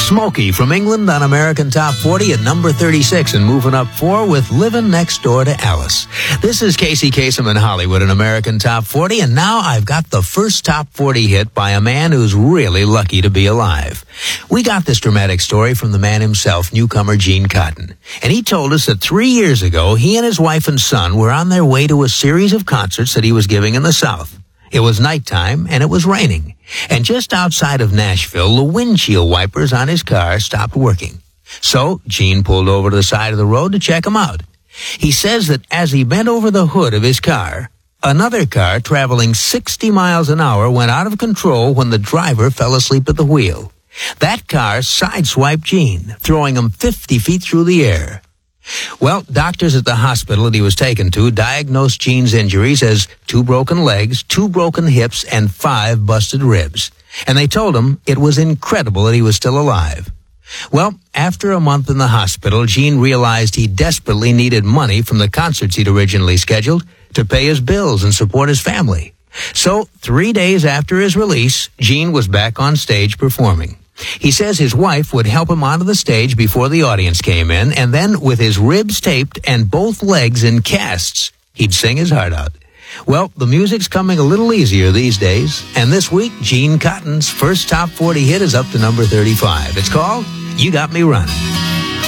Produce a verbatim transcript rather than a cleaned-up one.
Smokey from England on American Top forty at number thirty-six and moving up four with Living Next Door to Alice. This is Casey Kasem in Hollywood in American Top forty, and now I've got the first Top forty hit by a man who's really lucky to be alive. We got this dramatic story from the man himself, newcomer Gene Cotton. And he told us that three years ago, he and his wife and son were on their way to a series of concerts that he was giving in the South. It was nighttime, and it was raining. And just outside of Nashville, the windshield wipers on his car stopped working. So Gene pulled over to the side of the road to check them out. He says that as he bent over the hood of his car, another car traveling sixty miles an hour went out of control when the driver fell asleep at the wheel. That car sideswiped Gene, throwing him fifty feet through the air. Well, doctors at the hospital that he was taken to diagnosed Gene's injuries as two broken legs, two broken hips, and five busted ribs. And they told him it was incredible that he was still alive. Well, after a month in the hospital, Gene realized he desperately needed money from the concerts he'd originally scheduled to pay his bills and support his family. So, three days after his release, Gene was back on stage performing. He says his wife would help him onto the stage before the audience came in, and then with his ribs taped and both legs in casts, he'd sing his heart out. Well, the music's coming a little easier these days, and this week, Gene Cotton's first Top forty hit is up to number thirty-five. It's called You Got Me Running.